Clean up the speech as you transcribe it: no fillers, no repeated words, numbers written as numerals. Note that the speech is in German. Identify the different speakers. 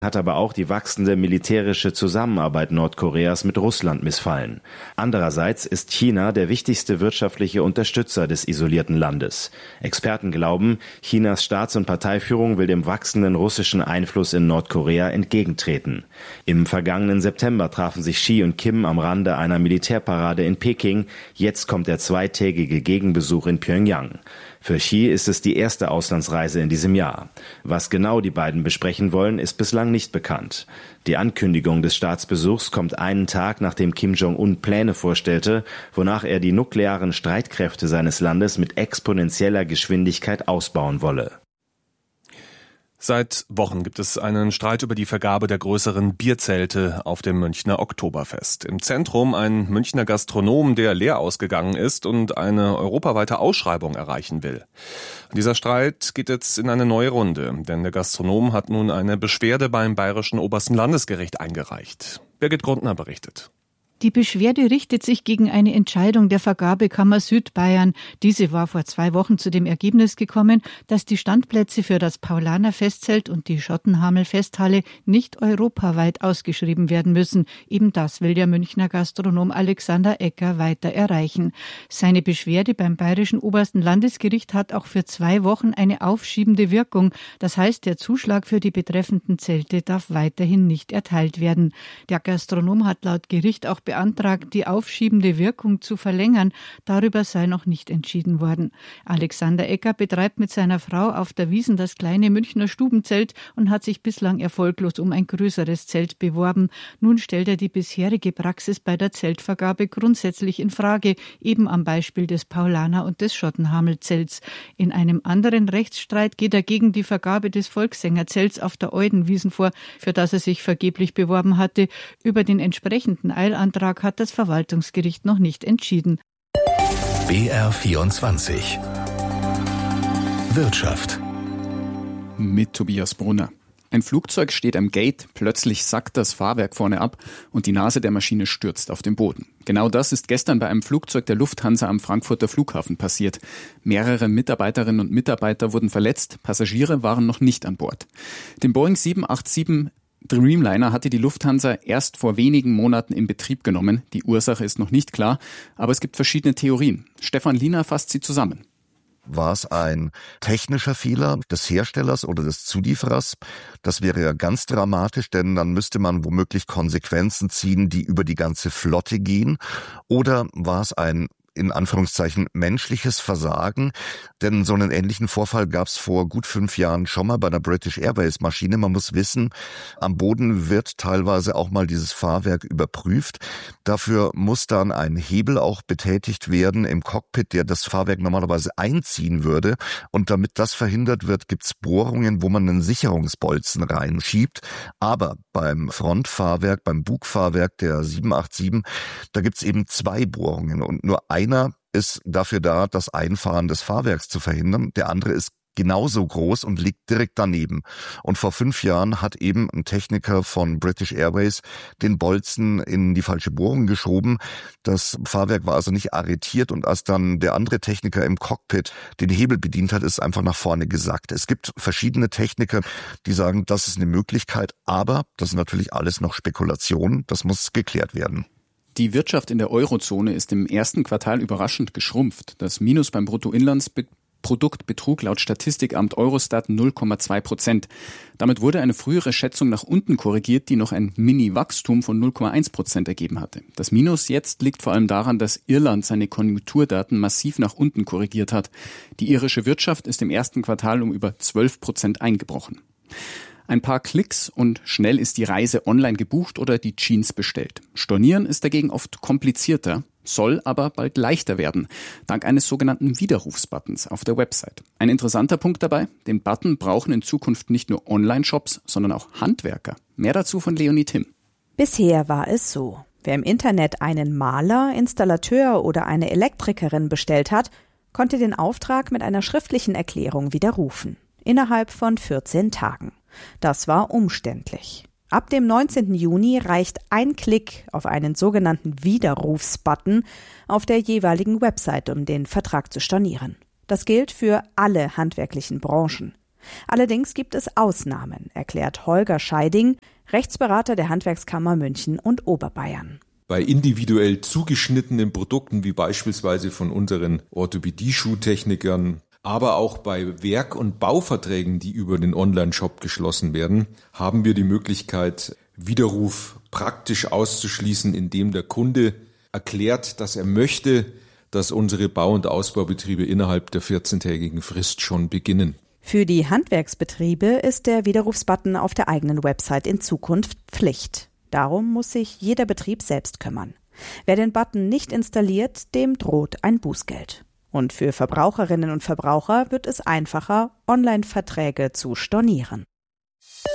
Speaker 1: hat aber auch die wachsende militärische Zusammenarbeit Nordkoreas mit Russland missfallen. Andererseits ist China der wichtigste wirtschaftliche Unterstützer des isolierten Landes. Experten glauben, Chinas Staats- und Parteiführung will dem wachsenden russischen Einfluss in Nordkorea entgegentreten. Im vergangenen September trafen sich Xi und Kim am Rande einer Militärparade in Peking. Jetzt kommt der zweitägige Gegenbesuch in Pjöngjang. Für Xi ist es die erste Auslandsreise in diesem Jahr. Was genau die beiden besprechen wollen, ist bislang nicht bekannt. Die Ankündigung des Staatsbesuchs kommt einen Tag, nachdem Kim Jong-un Pläne vorstellte, wonach er die nuklearen Streitkräfte seines Landes mit exponentieller Geschwindigkeit ausbauen wolle.
Speaker 2: Seit Wochen gibt es einen Streit über die Vergabe der größeren Bierzelte auf dem Münchner Oktoberfest. Im Zentrum ein Münchner Gastronom, der leer ausgegangen ist und eine europaweite Ausschreibung erreichen will. Dieser Streit geht jetzt in eine neue Runde, denn der Gastronom hat nun eine Beschwerde beim Bayerischen Obersten Landesgericht eingereicht. Birgit Grundner berichtet.
Speaker 3: Die Beschwerde richtet sich gegen eine Entscheidung der Vergabekammer Südbayern. Diese war vor 2 Wochen zu dem Ergebnis gekommen, dass die Standplätze für das Paulaner Festzelt und die Schottenhamel Festhalle nicht europaweit ausgeschrieben werden müssen. Eben das will der Münchner Gastronom Alexander Ecker weiter erreichen. Seine Beschwerde beim Bayerischen Obersten Landesgericht hat auch für 2 Wochen eine aufschiebende Wirkung. Das heißt, der Zuschlag für die betreffenden Zelte darf weiterhin nicht erteilt werden. Der Gastronom hat laut Gericht auch beantragt, die aufschiebende Wirkung zu verlängern. Darüber sei noch nicht entschieden worden. Alexander Ecker betreibt mit seiner Frau auf der Wiesn das kleine Münchner Stubenzelt und hat sich bislang erfolglos um ein größeres Zelt beworben. Nun stellt er die bisherige Praxis bei der Zeltvergabe grundsätzlich in Frage, eben am Beispiel des Paulaner und des Schottenhamel-Zelts. In einem anderen Rechtsstreit geht er gegen die Vergabe des Volkssängerzelts auf der Eudenwiesn vor, für das er sich vergeblich beworben hatte. Über den entsprechenden Eilantrag hat das Verwaltungsgericht noch nicht entschieden.
Speaker 4: BR24 Wirtschaft
Speaker 5: mit Tobias Brunner. Ein Flugzeug steht am Gate, plötzlich sackt das Fahrwerk vorne ab und die Nase der Maschine stürzt auf den Boden. Genau das ist gestern bei einem Flugzeug der Lufthansa am Frankfurter Flughafen passiert. Mehrere Mitarbeiterinnen und Mitarbeiter wurden verletzt, Passagiere waren noch nicht an Bord. Den Boeing 787 Dreamliner hatte die Lufthansa erst vor wenigen Monaten in Betrieb genommen. Die Ursache ist noch nicht klar, aber es gibt verschiedene Theorien. Stefan Liener fasst sie zusammen.
Speaker 6: War es ein technischer Fehler des Herstellers oder des Zulieferers? Das wäre ja ganz dramatisch, denn dann müsste man womöglich Konsequenzen ziehen, die über die ganze Flotte gehen. Oder war es ein in Anführungszeichen menschliches Versagen, denn so einen ähnlichen Vorfall gab es vor gut 5 Jahren schon mal bei der British Airways Maschine. Man muss wissen, am Boden wird teilweise auch mal dieses Fahrwerk überprüft. Dafür muss dann ein Hebel auch betätigt werden im Cockpit, der das Fahrwerk normalerweise einziehen würde. Und damit das verhindert wird, gibt's Bohrungen, wo man einen Sicherungsbolzen reinschiebt. Aber beim Frontfahrwerk, beim Bugfahrwerk der 787, da gibt's eben 2 Bohrungen und nur einer ist dafür da, das Einfahren des Fahrwerks zu verhindern. Der andere ist genauso groß und liegt direkt daneben. Und vor 5 Jahren hat eben ein Techniker von British Airways den Bolzen in die falsche Bohrung geschoben. Das Fahrwerk war also nicht arretiert und als dann der andere Techniker im Cockpit den Hebel bedient hat, ist es einfach nach vorne gesackt. Es gibt verschiedene Techniker, die sagen, das ist eine Möglichkeit, aber das ist natürlich alles noch Spekulation. Das muss geklärt werden.
Speaker 5: Die Wirtschaft in der Eurozone ist im ersten Quartal überraschend geschrumpft. Das Minus beim Bruttoinlandsprodukt betrug laut Statistikamt Eurostat 0,2%. Damit wurde eine frühere Schätzung nach unten korrigiert, die noch ein Mini-Wachstum von 0,1% ergeben hatte. Das Minus jetzt liegt vor allem daran, dass Irland seine Konjunkturdaten massiv nach unten korrigiert hat. Die irische Wirtschaft ist im ersten Quartal um über 12% eingebrochen. Ein paar Klicks und schnell ist die Reise online gebucht oder die Jeans bestellt. Stornieren ist dagegen oft komplizierter, soll aber bald leichter werden, dank eines sogenannten Widerrufsbuttons auf der Website. Ein interessanter Punkt dabei, den Button brauchen in Zukunft nicht nur Online-Shops, sondern auch Handwerker. Mehr dazu von Leonie Timm.
Speaker 7: Bisher war es so. Wer im Internet einen Maler, Installateur oder eine Elektrikerin bestellt hat, konnte den Auftrag mit einer schriftlichen Erklärung widerrufen. Innerhalb von 14 Tagen. Das war umständlich. Ab dem 19. Juni reicht ein Klick auf einen sogenannten Widerrufsbutton auf der jeweiligen Website, um den Vertrag zu stornieren. Das gilt für alle handwerklichen Branchen. Allerdings gibt es Ausnahmen, erklärt Holger Scheiding, Rechtsberater der Handwerkskammer München und Oberbayern.
Speaker 4: Bei individuell zugeschnittenen Produkten wie beispielsweise von unseren Orthopädie-Schuhtechnikern, aber auch bei Werk- und Bauverträgen, die über den Online-Shop geschlossen werden, haben wir die Möglichkeit, Widerruf praktisch auszuschließen, indem der Kunde erklärt, dass er möchte, dass unsere Bau- und Ausbaubetriebe innerhalb der 14-tägigen Frist schon beginnen.
Speaker 7: Für die Handwerksbetriebe ist der Widerrufsbutton auf der eigenen Website in Zukunft Pflicht. Darum muss sich jeder Betrieb selbst kümmern. Wer den Button nicht installiert, dem droht ein Bußgeld. Und für Verbraucherinnen und Verbraucher wird es einfacher, Online-Verträge zu stornieren.